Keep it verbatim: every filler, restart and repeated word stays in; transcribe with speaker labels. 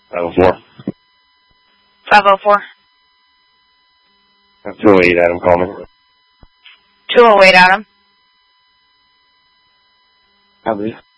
Speaker 1: five oh four.
Speaker 2: five oh four.
Speaker 1: two oh eight, Adam, call me.
Speaker 2: two oh eight, Adam.
Speaker 1: I believe.